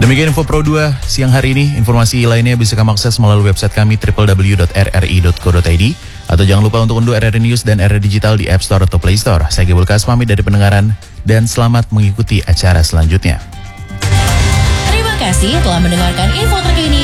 Demikian info Pro 2 siang hari ini. Informasi lainnya bisa kamu akses melalui website kami www.rri.co.id atau jangan lupa untuk unduh RRI News dan RRI Digital di App Store atau Play Store. Saya Gebul Kas pamit dari pendengaran dan selamat mengikuti acara selanjutnya. Terima kasih telah mendengarkan info terkini